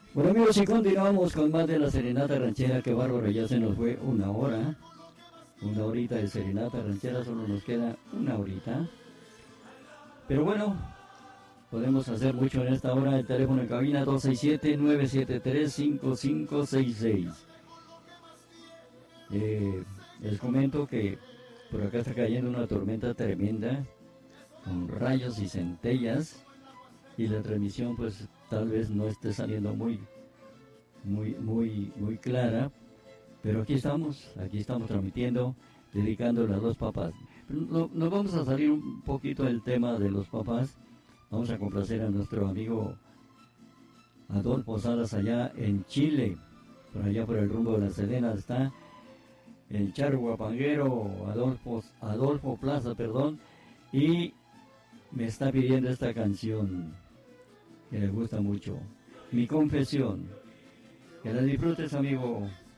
Bueno amigos, y continuamos con más de la serenata ranchera. Qué bárbaro, ya se nos fue una horita de serenata ranchera, solo nos queda una horita. Pero bueno, podemos hacer mucho en esta hora. El teléfono en cabina 267-973-5566. Les comento que por acá está cayendo una tormenta tremenda, con rayos y centellas, y la transmisión pues tal vez no esté saliendo muy clara, pero aquí estamos transmitiendo, dedicándole a los papás. Nos vamos a salir un poquito del tema de los papás. Vamos a complacer a nuestro amigo Adolfo Salas allá en Chile, por allá por el rumbo de la Sedena está el charro guapanguero Adolfo Plaza, perdón, y me está pidiendo esta canción que le gusta mucho, Mi Confesión. Que la disfrutes, amigo.